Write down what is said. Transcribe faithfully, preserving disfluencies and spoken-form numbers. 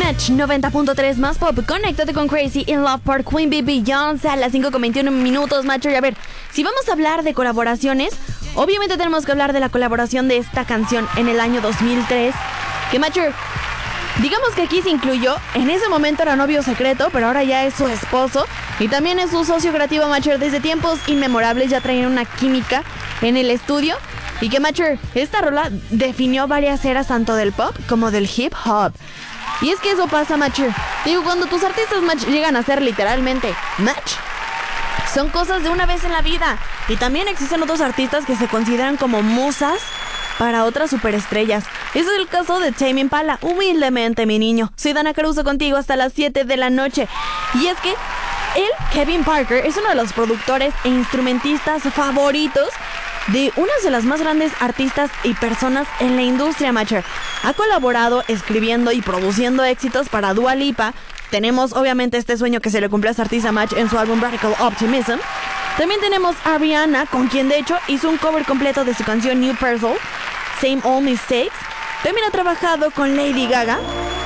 Match noventa punto tres más pop. Conéctate con Crazy in Love por Queen Bee Beyoncé a las cinco con veintiuno minutos, Matcher. Y a ver, si vamos a hablar de colaboraciones, obviamente tenemos que hablar de la colaboración de esta canción en el año dos mil tres. Que Matcher, digamos que aquí se incluyó. En ese momento era novio secreto, pero ahora ya es su esposo. Y también es su socio creativo, Matcher. Desde tiempos inmemorables ya traían una química en el estudio. Y que Matcher, esta rola definió varias eras tanto del pop como del hip hop. Y es que eso pasa, Matcher. Digo, cuando tus artistas match llegan a ser literalmente match, son cosas de una vez en la vida. Y también existen otros artistas que se consideran como musas para otras superestrellas. Ese es el caso de Tame Impala. Humildemente, mi niño. Soy Dana Caruso contigo hasta las siete de la noche. Y es que él, Kevin Parker, es uno de los productores e instrumentistas favoritos de una de las más grandes artistas y personas en la industria, Matcher. Ha colaborado escribiendo y produciendo éxitos para Dua Lipa. Tenemos obviamente este sueño que se le cumplió a esta artista Match en su álbum Radical Optimism. También tenemos a Rihanna, con quien de hecho hizo un cover completo de su canción New Person, Same Old Mistakes. También ha trabajado con Lady Gaga